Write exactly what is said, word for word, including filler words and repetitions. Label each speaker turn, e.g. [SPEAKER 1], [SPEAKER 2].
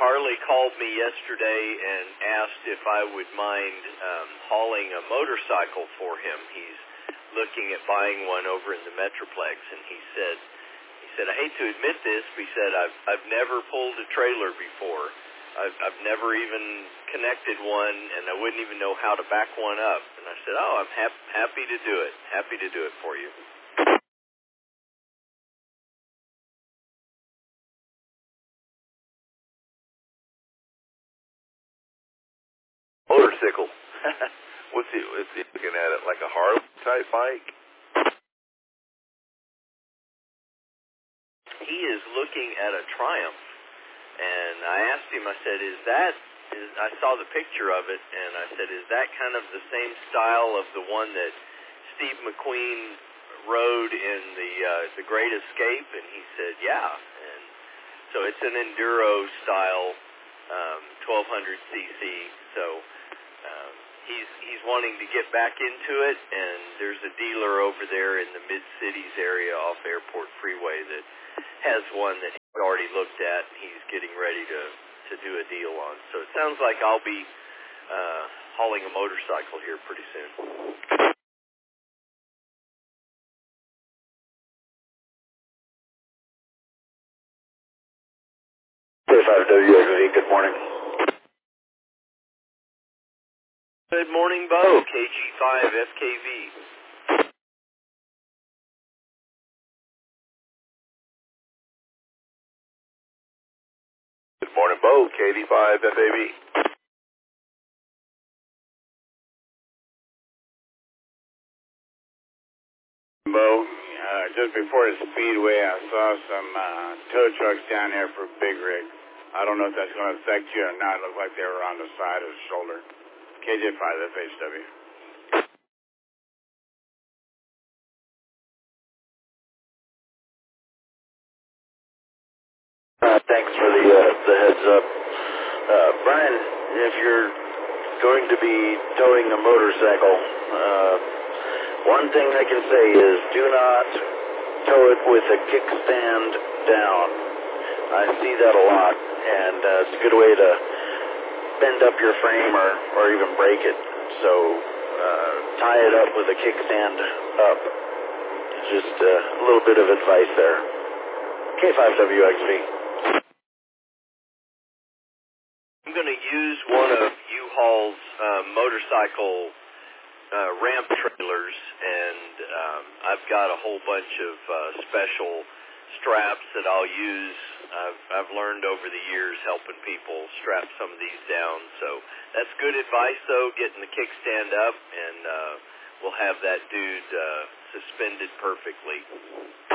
[SPEAKER 1] Harley called me yesterday and asked if I would mind um, hauling a motorcycle for him. He's looking at buying one over in the Metroplex, and he said, he said, I hate to admit this, but he said, I've, I've never pulled a trailer before. I've, I've never even connected one, and I wouldn't even know how to back one up. And I said, oh, I'm hap- happy to do it. Happy to do it for you.
[SPEAKER 2] Motorcycle. What's he, is he looking at it, like a Harley type bike?
[SPEAKER 1] He is looking at a Triumph, and I asked him, I said, is that, is, I saw the picture of it, and I said, is that kind of the same style of the one that Steve McQueen rode in the uh, the Great Escape? And he said, yeah. And so it's an enduro style um, twelve hundred c c, so um, he's he's wanting to get back into it, and there's a dealer over there in the Mid-Cities area off Airport Freeway that has one that he's already looked at, and he's getting ready to, to do a deal on. So it sounds like I'll be uh, hauling a motorcycle here pretty soon.
[SPEAKER 3] K five W X V, good morning.
[SPEAKER 1] Good morning, Bo. K G five F K V.
[SPEAKER 2] Good morning, Bo. K D five F A V.
[SPEAKER 4] Bo, uh, just before the Speedway, I saw some uh, tow trucks down there for Big Rig. I don't know if that's going to affect you or not. It looked like they were on the side of the shoulder. K J five F H W.
[SPEAKER 3] Uh, thanks for the uh, the heads up. Uh, Brian, if you're going to be towing a motorcycle, uh, one thing I can say is do not tow it with a kickstand down. I see that a lot, and uh, it's a good way to bend up your frame or, or even break it. So uh, tie it up with a kickstand up. Just uh, a little bit of advice there. K five W X V.
[SPEAKER 1] I'm going to use one of U-Haul's uh, motorcycle uh, ramp trailers, and um, I've got a whole bunch of uh, special straps that I'll use. I've, I've learned over the years helping people strap some of these down. So that's good advice, though, getting the kickstand up, and uh, we'll have that dude uh, suspended perfectly.